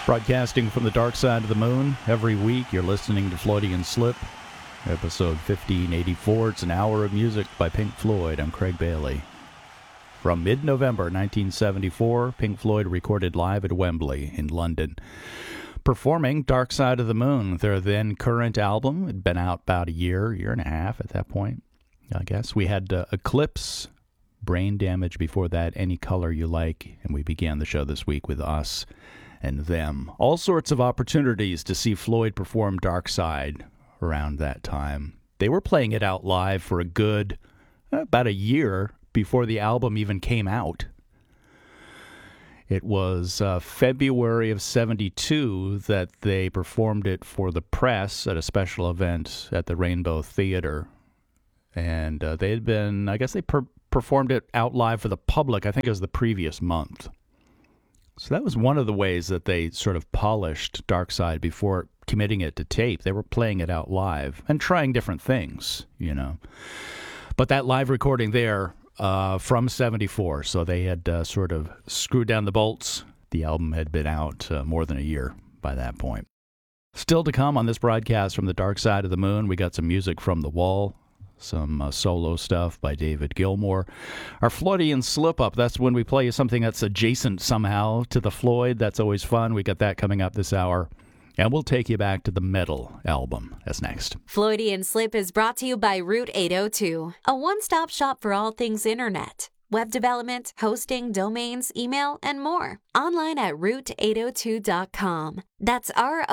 Broadcasting from the dark side of the moon. Every week you're listening to Floydian Slip, episode 1584. It's an hour of music by Pink Floyd. I'm Craig Bailey. From mid-November 1974, Pink Floyd recorded live at Wembley in London, performing Dark Side of the Moon, their then current album. It had been out about a year and a half at that point, I guess. We had Eclipse, Brain Damage before that, Any Color You Like, and we began the show this week with Us and Them. All sorts of opportunities to see Floyd perform Dark Side around that time. They were playing it out live for a good, about a year before the album even came out. It was February of 72 that they performed it for the press at a special event at the Rainbow Theater. And they had been, I guess they performed it out live for the public, I think it was the previous month. So that was one of the ways that they sort of polished Dark Side before committing it to tape. They were playing it out live and trying different things, you know. But that live recording there from 74, so they had sort of screwed down the bolts. The album had been out more than a year by that point. Still to come on this broadcast from the Dark Side of the Moon, we got some music from The Wall, some solo stuff by David Gilmour. Our Floydian Slip-Up, that's when we play you something that's adjacent somehow to the Floyd. That's always fun. We got that coming up this hour. And we'll take you back to the Metal album. That's next. Floydian Slip is brought to you by Route 802, a one-stop shop for all things internet. Web development, hosting, domains, email, and more. Online at route802.com. That's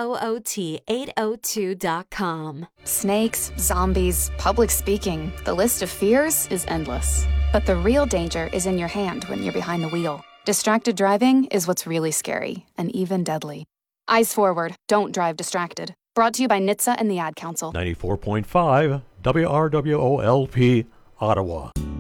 ROOT802.com. Snakes, zombies, public speaking. The list of fears is endless. But the real danger is in your hand when you're behind the wheel. Distracted driving is what's really scary and even deadly. Eyes forward. Don't drive distracted. Brought to you by NHTSA and the Ad Council. 94.5 WRWOLP, Ottawa.